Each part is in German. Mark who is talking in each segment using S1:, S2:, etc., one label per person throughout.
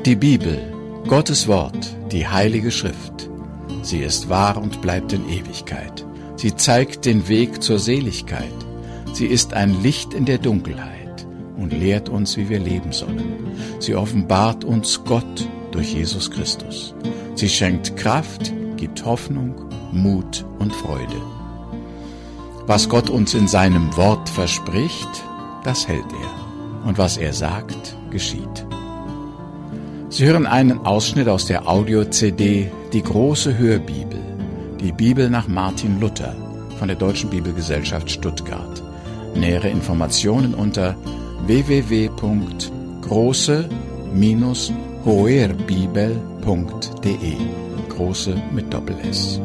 S1: Die Bibel, Gottes Wort, die Heilige Schrift. Sie ist wahr und bleibt in Ewigkeit. Sie zeigt den Weg zur Seligkeit. Sie ist ein Licht in der Dunkelheit und lehrt uns, wie wir leben sollen. Sie offenbart uns Gott durch Jesus Christus. Sie schenkt Kraft, gibt Hoffnung, Mut und Freude. Was Gott uns in seinem Wort verspricht, das hält er. Und was er sagt, geschieht. Sie hören einen Ausschnitt aus der Audio-CD Die große Hörbibel, die Bibel nach Martin Luther von der Deutschen Bibelgesellschaft Stuttgart. Nähere Informationen unter www.große-hoerbibel.de. Große mit Doppel-S.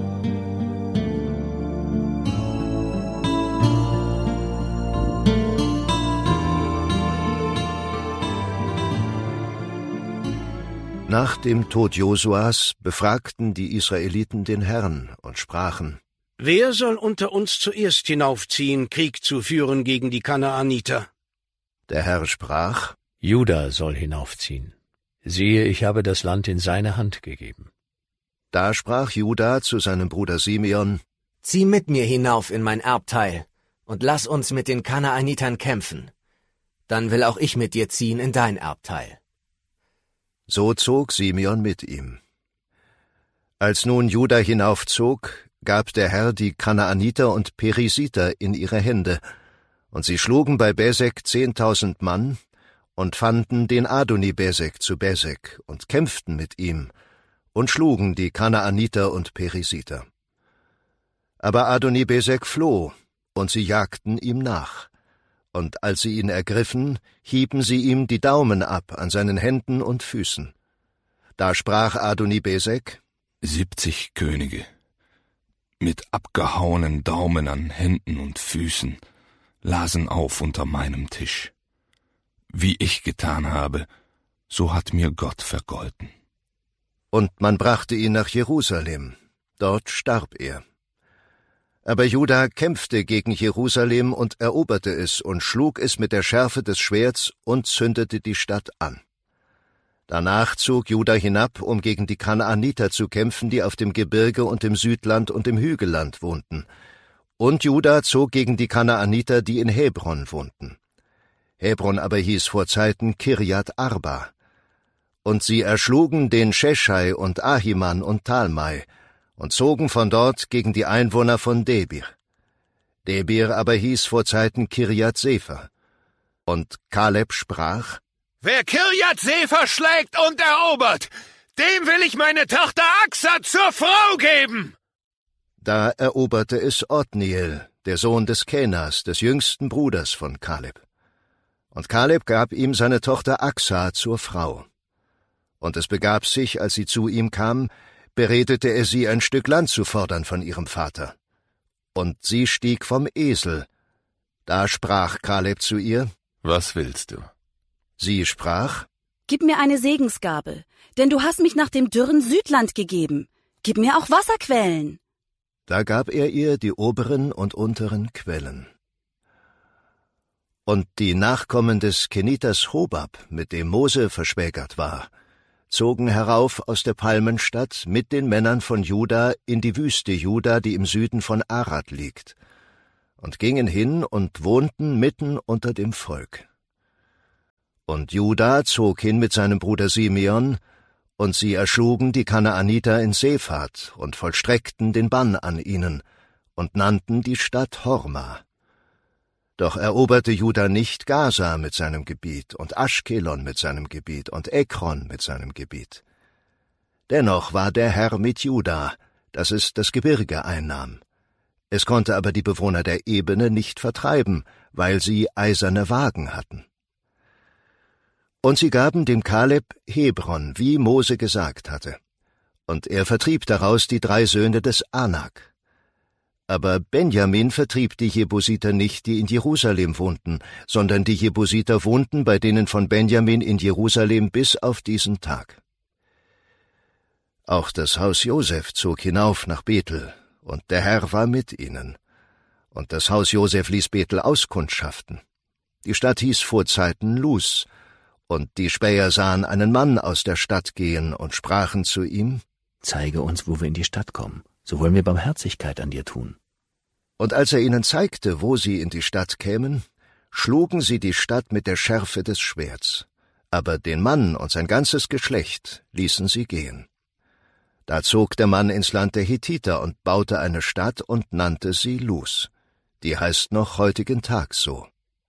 S2: Nach dem Tod Josuas befragten die Israeliten den Herrn und sprachen:
S3: Wer soll unter uns zuerst hinaufziehen, Krieg zu führen gegen die Kanaaniter?
S2: Der Herr sprach:
S4: Juda soll hinaufziehen. Siehe, ich habe das Land in seine Hand gegeben.
S2: Da sprach Juda zu seinem Bruder Simeon:
S5: Zieh mit mir hinauf in mein Erbteil und lass uns mit den Kanaanitern kämpfen. Dann will auch ich mit dir ziehen in dein Erbteil.
S2: So zog Simeon mit ihm. Als nun Juda hinaufzog, gab der Herr die Kanaaniter und Perisiter in ihre Hände, und sie schlugen bei Besek 10.000 Mann und fanden den Adoni-Besek zu Besek und kämpften mit ihm und schlugen die Kanaaniter und Perisiter. Aber Adoni-Besek floh, und sie jagten ihm nach. Und als sie ihn ergriffen, hieben sie ihm die Daumen ab an seinen Händen und Füßen. Da sprach Adoni-Besek:
S6: 70 Könige mit abgehauenen Daumen an Händen und Füßen lasen auf unter meinem Tisch. Wie ich getan habe, so hat mir Gott vergolten.
S2: Und man brachte ihn nach Jerusalem. Dort starb er. Aber Juda kämpfte gegen Jerusalem und eroberte es und schlug es mit der Schärfe des Schwerts und zündete die Stadt an. Danach zog Juda hinab, um gegen die Kanaaniter zu kämpfen, die auf dem Gebirge und im Südland und im Hügelland wohnten. Und Juda zog gegen die Kanaaniter, die in Hebron wohnten. Hebron aber hieß vor Zeiten Kirjat Arba. Und sie erschlugen den Scheschai und Ahiman und Talmai und zogen von dort gegen die Einwohner von Debir. Debir aber hieß vor Zeiten Kirjat Sefer. Und Kaleb sprach:
S3: Wer Kirjat Sefer schlägt und erobert, dem will ich meine Tochter Axa zur Frau geben.
S2: Da eroberte es Othniel, der Sohn des Kenas, des jüngsten Bruders von Kaleb. Und Kaleb gab ihm seine Tochter Axa zur Frau. Und es begab sich, als sie zu ihm kam, beredete er sie, ein Stück Land zu fordern von ihrem Vater. Und sie stieg vom Esel. Da sprach Kaleb zu ihr:
S6: Was willst du?
S2: Sie sprach:
S7: Gib mir eine Segensgabe, denn du hast mich nach dem dürren Südland gegeben. Gib mir auch Wasserquellen.
S2: Da gab er ihr die oberen und unteren Quellen. Und die Nachkommen des Keniters Hobab, mit dem Mose verschwägert war, zogen herauf aus der Palmenstadt mit den Männern von Juda in die Wüste Juda, die im Süden von Arad liegt, und gingen hin und wohnten mitten unter dem Volk. Und Juda zog hin mit seinem Bruder Simeon, und sie erschlugen die Kanaaniter in Sephat und vollstreckten den Bann an ihnen und nannten die Stadt Horma. Doch eroberte Juda nicht Gaza mit seinem Gebiet und Aschkelon mit seinem Gebiet und Ekron mit seinem Gebiet. Dennoch war der Herr mit Juda, dass es das Gebirge einnahm. Es konnte aber die Bewohner der Ebene nicht vertreiben, weil sie eiserne Wagen hatten. Und sie gaben dem Kaleb Hebron, wie Mose gesagt hatte. Und er vertrieb daraus die 3 Söhne des Anak. Aber Benjamin vertrieb die Jebusiter nicht, die in Jerusalem wohnten, sondern die Jebusiter wohnten bei denen von Benjamin in Jerusalem bis auf diesen Tag. Auch das Haus Josef zog hinauf nach Bethel, und der Herr war mit ihnen. Und das Haus Josef ließ Bethel auskundschaften. Die Stadt hieß vor Zeiten Luz, Und die Späher sahen einen Mann aus der Stadt gehen und sprachen zu ihm:
S4: Zeige uns, wo wir in die Stadt kommen, so wollen wir Barmherzigkeit an dir tun.
S2: Und als er ihnen zeigte, wo sie in die Stadt kämen, schlugen sie die Stadt mit der Schärfe des Schwerts, aber den Mann und sein ganzes Geschlecht ließen sie gehen. Da zog der Mann ins Land der Hethiter und baute eine Stadt und nannte sie Luz. Die heißt noch heutigen Tag so.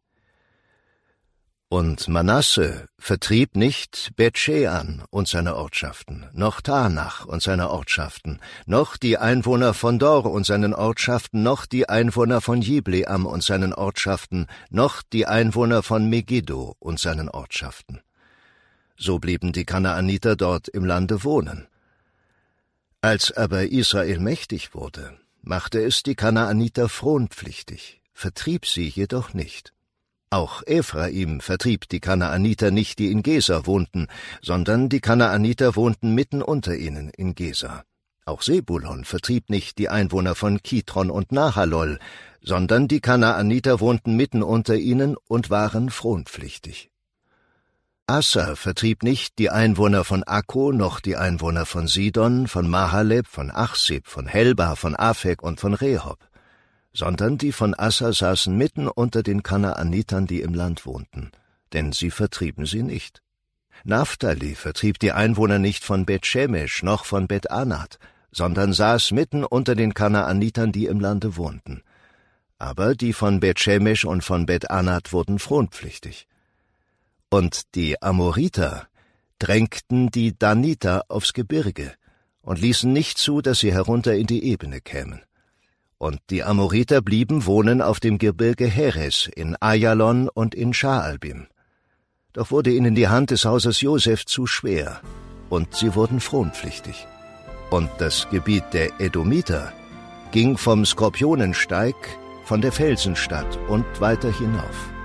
S2: Und Manasse vertrieb nicht Bet-Shean und seine Ortschaften, noch Tanach und seine Ortschaften, noch die Einwohner von Dor und seinen Ortschaften, noch die Einwohner von Jibleam und seinen Ortschaften, noch die Einwohner von Megiddo und seinen Ortschaften. So blieben die Kanaaniter dort im Lande wohnen. Als aber Israel mächtig wurde, machte es die Kanaaniter fronpflichtig, vertrieb sie jedoch nicht. Auch Ephraim vertrieb die Kanaaniter nicht, die in Geser wohnten, sondern die Kanaaniter wohnten mitten unter ihnen in Geser. Auch Sebulon vertrieb nicht die Einwohner von Kitron und Nahalol, sondern die Kanaaniter wohnten mitten unter ihnen und waren fronpflichtig. Asser vertrieb nicht die Einwohner von Akko, noch die Einwohner von Sidon, von Mahaleb, von Achsib, von Helba, von Afek und von Rehob, sondern die von Asser saßen mitten unter den Kanaanitern, die im Land wohnten, denn sie vertrieben sie nicht. Naphtali vertrieb die Einwohner nicht von Bet-Shemesh noch von Bet-Anat, sondern saß mitten unter den Kanaanitern, die im Lande wohnten. Aber die von Bet-Shemesh und von Bet-Anat wurden fronpflichtig. Und die Amoriter drängten die Daniter aufs Gebirge und ließen nicht zu, dass sie herunter in die Ebene kämen. Und die Amoriter blieben wohnen auf dem Gebirge Heres, in Ayalon und in Schaalbim. Doch wurde ihnen die Hand des Hauses Josef zu schwer, und sie wurden fronpflichtig. Und das Gebiet der Edomiter ging vom Skorpionensteig, von der Felsenstadt und weiter hinauf.